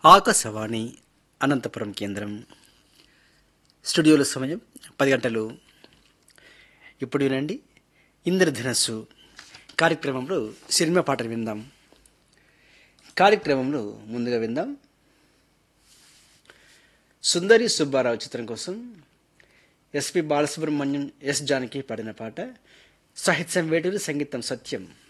ఆకాశవాణి అనంతపురం కేంద్రం. స్టూడియోలో సమయం 10 గంటలు. ఇప్పుడు వినండి ఇంద్రధనస్సు కార్యక్రమంలో సినిమా పాటలు విందాం. కార్యక్రమంలో ముందుగా విందాం సుందరి సుబ్బారావు చిత్రం కోసం ఎస్పి బాలసుబ్రహ్మణ్యం, ఎస్ జానకి పాడిన పాట. సాహిత్యం వేటూరి, సంగీతం సత్యం.